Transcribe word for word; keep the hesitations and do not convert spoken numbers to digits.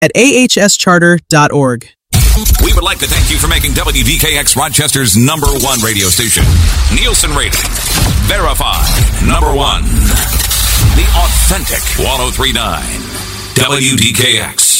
at a h s charter dot org. We would like to thank you for making W D K X Rochester's number one radio station. Nielsen rating. Verified. Number one. The authentic one oh three point nine. W D K X.